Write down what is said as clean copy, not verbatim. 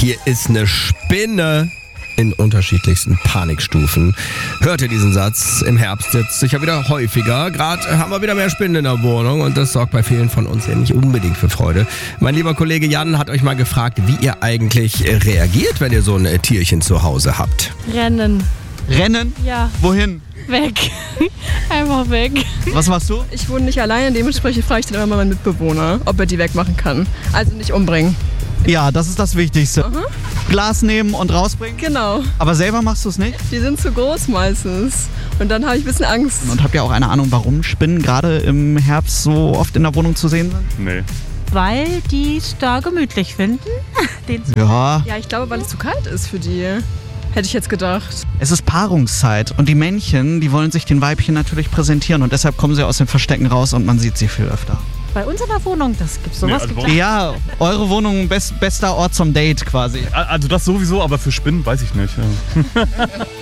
Hier ist eine Spinne in unterschiedlichsten Panikstufen. Hört ihr diesen Satz? Im Herbst jetzt sicher wieder häufiger. Gerade haben wir wieder mehr Spinnen in der Wohnung und das sorgt bei vielen von uns ja nicht unbedingt für Freude. Mein lieber Kollege Jan hat euch mal gefragt, wie ihr eigentlich reagiert, wenn ihr so ein Tierchen zu Hause habt. Rennen. Rennen? Ja. Wohin? Weg. Einfach weg. Was machst du? Ich wohne nicht alleine, dementsprechend frage ich dann immer meinen Mitbewohner, ob er die wegmachen kann. Also nicht umbringen. Ja, das ist das Wichtigste. Aha. Glas nehmen und rausbringen? Genau. Aber selber machst du es nicht? Die sind zu groß meistens. Und dann habe ich ein bisschen Angst. Und habt ihr auch eine Ahnung, warum Spinnen gerade im Herbst so oft in der Wohnung zu sehen sind? Nee. Weil die es da gemütlich finden. Ja, Ja, ich glaube, weil es zu kalt ist für die. Hätte ich jetzt gedacht. es ist Paarungszeit und die Männchen, die wollen sich den Weibchen natürlich präsentieren und deshalb kommen sie aus den Verstecken raus und man sieht sie viel öfter. Bei uns in der Wohnung, das gibt's sowas. Nee, also gibt's Ja, eure Wohnung bester Ort zum Date quasi. Also das sowieso, aber für Spinnen weiß ich nicht. Ja.